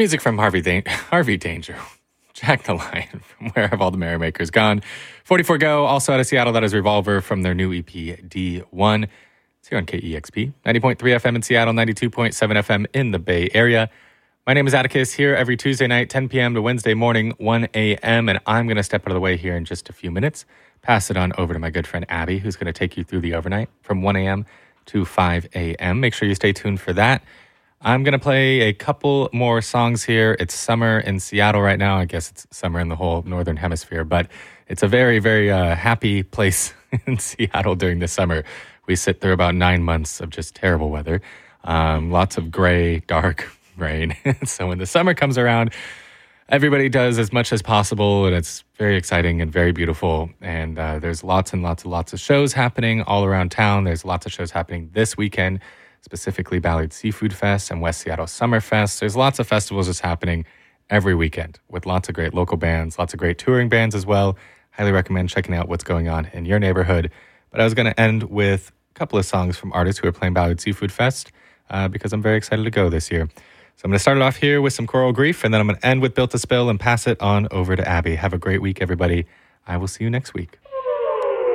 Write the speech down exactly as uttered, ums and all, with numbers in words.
Music from Harvey, Dan- Harvey Danger. Jack the Lion from Where Have All the Merrymakers Gone? forty-four Go, also out of Seattle, that is Revolver from their new E P, D one. It's here on K E X P, ninety point three F M in Seattle, ninety-two point seven F M in the Bay Area. My name is Atticus, here every Tuesday night, ten p.m. to Wednesday morning, one a.m., and I'm going to step out of the way here in just a few minutes, pass it on over to my good friend Abby, who's going to take you through the overnight from one a.m. to five a.m. Make sure you stay tuned for that. I'm going to play a couple more songs here. It's summer in Seattle right now. I guess it's summer in the whole northern hemisphere, but it's a very, very uh, happy place in Seattle during the summer. We sit through about nine months of just terrible weather. Um, lots of gray, dark rain. So when the summer comes around, everybody does as much as possible, and it's very exciting and very beautiful. And uh, there's lots and lots and lots of shows happening all around town. There's lots of shows happening this weekend, specifically Ballard Seafood Fest and West Seattle Summer Fest. There's lots of festivals just happening every weekend with lots of great local bands, lots of great touring bands as well. Highly recommend checking out what's going on in your neighborhood. But I was going to end with a couple of songs from artists who are playing Ballard Seafood Fest uh, because I'm very excited to go this year. So I'm going to start it off here with some Coral Grief, and then I'm going to end with Built to Spill and pass it on over to Abby. Have a great week, everybody. I will see you next week.